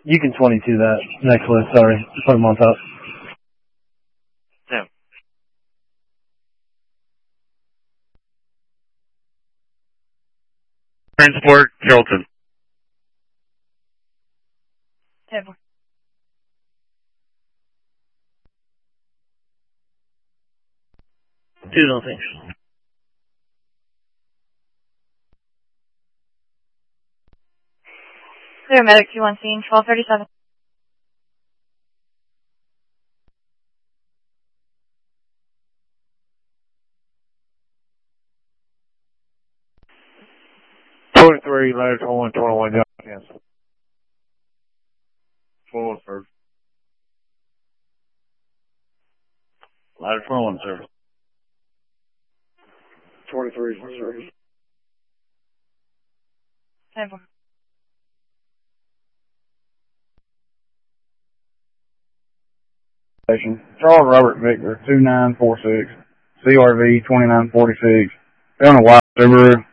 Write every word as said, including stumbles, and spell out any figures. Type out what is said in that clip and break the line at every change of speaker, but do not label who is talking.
You can twenty-two that next list, sorry. Put them on top.
Yeah. Transport, Carrollton.
Table.
Two, nothing.
Clear medic two one scene, twelve thirty-seven.
twenty-three, ladder twenty-one, twenty-one, John cancel. twenty-one, sir. Ladder twenty-one, sir. twenty-three, sir.
Table.
Charles Robert Victor, two nine four six, C R V twenty-nine forty-six. On a white Subaru.